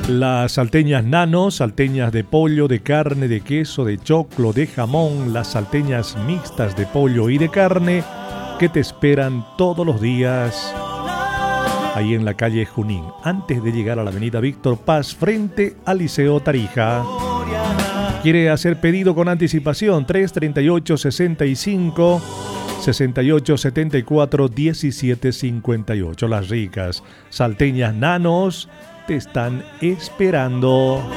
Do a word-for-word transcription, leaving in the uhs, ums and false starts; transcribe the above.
Las salteñas nano, salteñas de pollo, de carne, de queso, de choclo, de jamón, las salteñas mixtas de pollo y de carne que te esperan todos los días ahí en la calle Junín, antes de llegar a la avenida Víctor Paz, frente al Liceo Tarija. ¿Quiere hacer pedido con anticipación? tres treinta y ocho, sesenta y cinco, sesenta y ocho, setenta y cuatro, diecisiete cincuenta y ocho. Las ricas salteñas nanos te están esperando.